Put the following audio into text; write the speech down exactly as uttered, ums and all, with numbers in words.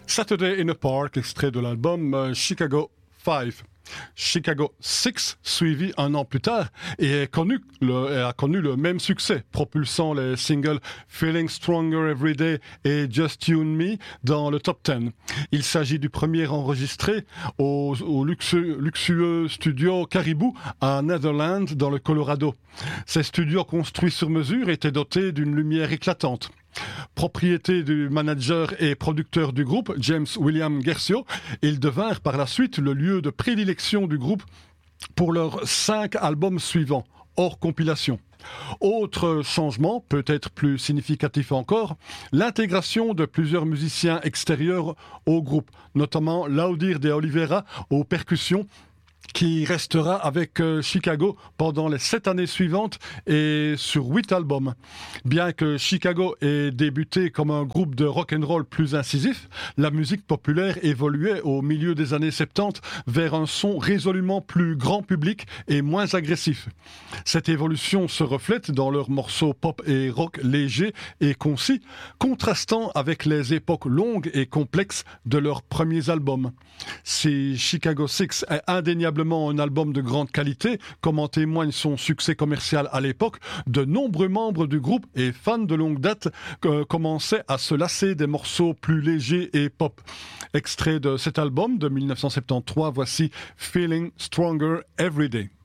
Saturday in a Park, extrait de l'album euh, Chicago cinq. Chicago six, suivi un an plus tard, et, est connu, le, et a connu le même succès, propulsant les singles Feeling Stronger Every Day et Just You and Me dans le top dix. Il s'agit du premier enregistré au, au luxueux, luxueux studio Caribou à Netherlands, dans le Colorado. Ces studios construits sur mesure étaient dotés d'une lumière éclatante. Propriété du manager et producteur du groupe, James William Guercio, ils devinrent par la suite le lieu de prédilection du groupe pour leurs cinq albums suivants, hors compilation. Autre changement, peut-être plus significatif encore, l'intégration de plusieurs musiciens extérieurs au groupe, notamment Laudir de Oliveira aux percussions, qui restera avec euh, Chicago pendant les sept années suivantes et sur huit albums. Bien que Chicago ait débuté comme un groupe de rock'n'roll plus incisif, la musique populaire évoluait au milieu des années soixante-dix vers un son résolument plus grand public et moins agressif. Cette évolution se reflète dans leurs morceaux pop et rock légers et concis, contrastant avec les époques longues et complexes de leurs premiers albums. Si Chicago six est indéniablement un album de grande qualité, comme en témoigne son succès commercial à l'époque, de nombreux membres du groupe et fans de longue date euh, commençaient à se lasser des morceaux plus légers et pop. Extrait de cet album de dix-neuf cent soixante-treize, voici Feeling Stronger Every Day.